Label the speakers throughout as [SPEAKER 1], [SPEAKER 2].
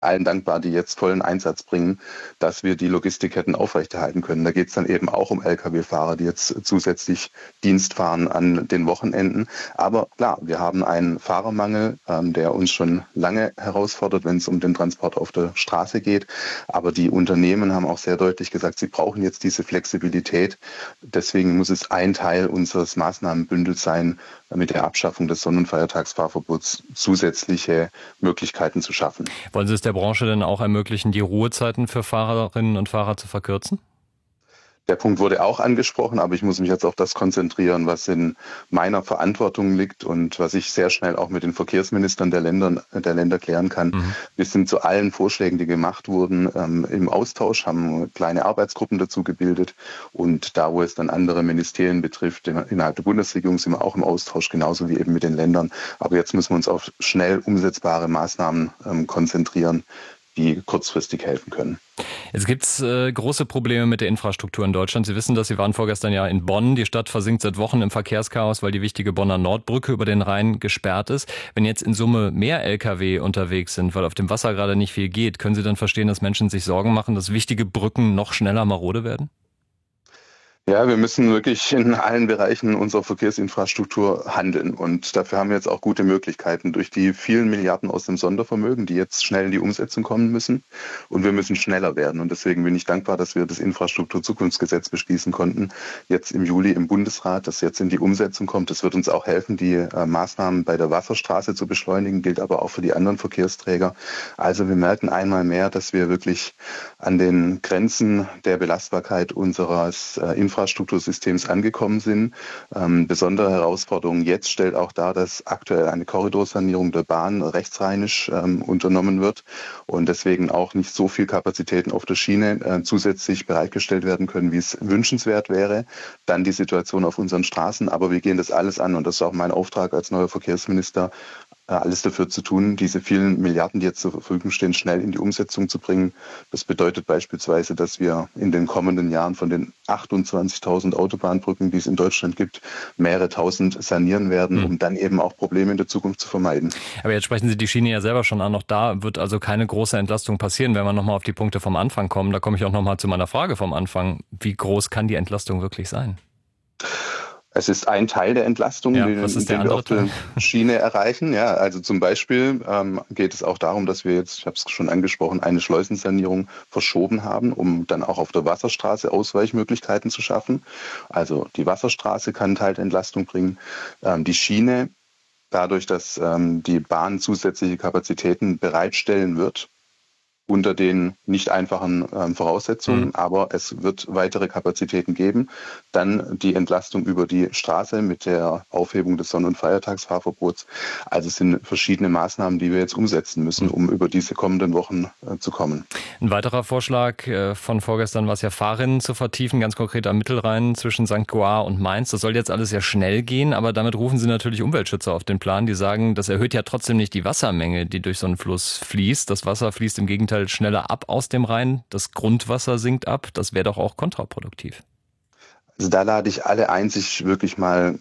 [SPEAKER 1] allen dankbar, die jetzt vollen Einsatz bringen, dass wir die Logistikketten aufrechterhalten können. Da geht es dann eben auch um Lkw-Fahrer, die jetzt zusätzlich Dienst fahren an den Wochenenden. Aber klar, wir haben einen Fahrermangel, der uns schon lange herausfordert, wenn es um den Transport auf der Straße geht. Aber die Unternehmen haben auch sehr deutlich gesagt, sie brauchen jetzt diese Flexibilität. Deswegen muss es ein Teil unseres Maßnahmenbündels sein, mit der Abschaffung des Sonnenfeiertagsfahrverbots zusätzliche Möglichkeiten zu schaffen.
[SPEAKER 2] Wollen Sie es der Branche denn auch ermöglichen, die Ruhezeiten für Fahrerinnen und Fahrer zu verkürzen?
[SPEAKER 1] Der Punkt wurde auch angesprochen, aber ich muss mich jetzt auf das konzentrieren, was in meiner Verantwortung liegt und was ich sehr schnell auch mit den Verkehrsministern der Länder klären kann. Wir sind zu allen Vorschlägen, die gemacht wurden, im Austausch, haben kleine Arbeitsgruppen dazu gebildet und da, wo es dann andere Ministerien betrifft, innerhalb der Bundesregierung sind wir auch im Austausch, genauso wie eben mit den Ländern. Aber jetzt müssen wir uns auf schnell umsetzbare Maßnahmen konzentrieren, die kurzfristig helfen können.
[SPEAKER 2] Jetzt gibt es große Probleme mit der Infrastruktur in Deutschland. Sie wissen das, Sie waren vorgestern ja in Bonn. Die Stadt versinkt seit Wochen im Verkehrschaos, weil die wichtige Bonner Nordbrücke über den Rhein gesperrt ist. Wenn jetzt in Summe mehr Lkw unterwegs sind, weil auf dem Wasser gerade nicht viel geht, können Sie dann verstehen, dass Menschen sich Sorgen machen, dass wichtige Brücken noch schneller marode werden?
[SPEAKER 1] Ja, wir müssen wirklich in allen Bereichen unserer Verkehrsinfrastruktur handeln. Und dafür haben wir jetzt auch gute Möglichkeiten durch die vielen Milliarden aus dem Sondervermögen, die jetzt schnell in die Umsetzung kommen müssen. Und wir müssen schneller werden. Und deswegen bin ich dankbar, dass wir das Infrastrukturzukunftsgesetz beschließen konnten, jetzt im Juli im Bundesrat, das jetzt in die Umsetzung kommt. Das wird uns auch helfen, die Maßnahmen bei der Wasserstraße zu beschleunigen, gilt aber auch für die anderen Verkehrsträger. Also wir merken einmal mehr, dass wir wirklich an den Grenzen der Belastbarkeit unseres Infrastruktursystems angekommen sind. Besondere Herausforderung jetzt stellt auch dar, dass aktuell eine Korridorsanierung der Bahn rechtsrheinisch unternommen wird und deswegen auch nicht so viel Kapazitäten auf der Schiene zusätzlich bereitgestellt werden können, wie es wünschenswert wäre. Dann die Situation auf unseren Straßen, aber wir gehen das alles an und das ist auch mein Auftrag als neuer Verkehrsminister, alles dafür zu tun, diese vielen Milliarden, die jetzt zur Verfügung stehen, schnell in die Umsetzung zu bringen. Das bedeutet beispielsweise, dass wir in den kommenden Jahren von den 28.000 Autobahnbrücken, die es in Deutschland gibt, mehrere tausend sanieren werden, um dann eben auch Probleme in der Zukunft zu vermeiden.
[SPEAKER 2] Aber jetzt sprechen Sie die Schiene ja selber schon an. Noch da wird also keine große Entlastung passieren, wenn wir nochmal auf die Punkte vom Anfang kommen. Da komme ich auch nochmal zu meiner Frage vom Anfang. Wie groß kann die Entlastung wirklich sein?
[SPEAKER 1] Es ist ein Teil der Entlastung, den wir auf der Schiene erreichen. Ja, also zum Beispiel geht es auch darum, dass wir jetzt, ich habe es schon angesprochen, eine Schleusensanierung verschoben haben, um dann auch auf der Wasserstraße Ausweichmöglichkeiten zu schaffen. Also die Wasserstraße kann einen Teil der Entlastung bringen. Die Schiene, dadurch, dass die Bahn zusätzliche Kapazitäten bereitstellen wird, unter den nicht einfachen Voraussetzungen, aber es wird weitere Kapazitäten geben. Dann die Entlastung über die Straße mit der Aufhebung des Sonn- und Feiertagsfahrverbots. Also es sind verschiedene Maßnahmen, die wir jetzt umsetzen müssen, um über diese kommenden Wochen zu kommen.
[SPEAKER 2] Ein weiterer Vorschlag von vorgestern war es ja, Fahrrinnen zu vertiefen, ganz konkret am Mittelrhein zwischen St. Goar und Mainz. Das soll jetzt alles sehr schnell gehen, aber damit rufen Sie natürlich Umweltschützer auf den Plan, die sagen, das erhöht ja trotzdem nicht die Wassermenge, die durch so einen Fluss fließt. Das Wasser fließt im Gegenteil schneller ab aus dem Rhein, das Grundwasser sinkt ab, das wäre doch auch kontraproduktiv.
[SPEAKER 1] Also da lade ich alle ein, sich wirklich mal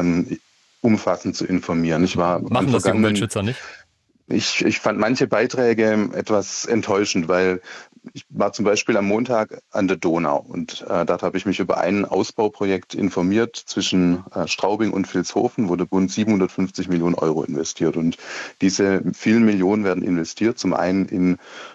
[SPEAKER 1] umfassend zu informieren.
[SPEAKER 2] Machen das die Umweltschützer nicht?
[SPEAKER 1] Ich fand manche Beiträge etwas enttäuschend, weil ich war zum Beispiel am Montag an der Donau und dort habe ich mich über ein Ausbauprojekt informiert zwischen Straubing und Vilshofen, wo der Bund 750 Millionen Euro investiert. Und diese vielen Millionen werden investiert, zum einen in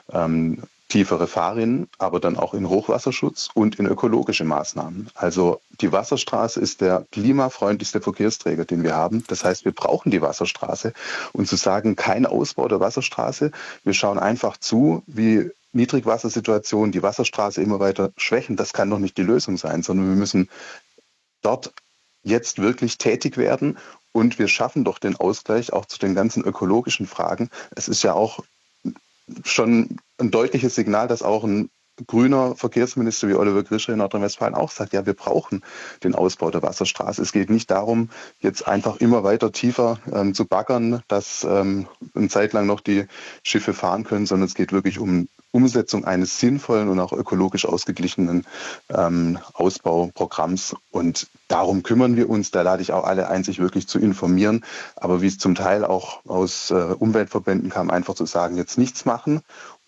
[SPEAKER 1] tiefere Fahrrinnen, aber dann auch in Hochwasserschutz und in ökologische Maßnahmen. Also die Wasserstraße ist der klimafreundlichste Verkehrsträger, den wir haben. Das heißt, wir brauchen die Wasserstraße. Und zu sagen, kein Ausbau der Wasserstraße, wir schauen einfach zu, wie Niedrigwassersituationen die Wasserstraße immer weiter schwächen, das kann doch nicht die Lösung sein, sondern wir müssen dort jetzt wirklich tätig werden und wir schaffen doch den Ausgleich auch zu den ganzen ökologischen Fragen. Es ist ja auch schon ein deutliches Signal, dass auch ein grüner Verkehrsminister wie Oliver Grischer in Nordrhein-Westfalen auch sagt, ja, wir brauchen den Ausbau der Wasserstraße. Es geht nicht darum, jetzt einfach immer weiter tiefer zu baggern, dass eine Zeit lang noch die Schiffe fahren können, sondern es geht wirklich um Umsetzung eines sinnvollen und auch ökologisch ausgeglichenen Ausbauprogramms. Und darum kümmern wir uns. Da lade ich auch alle ein, sich wirklich zu informieren. Aber wie es zum Teil auch aus Umweltverbänden kam, einfach zu sagen, jetzt nichts machen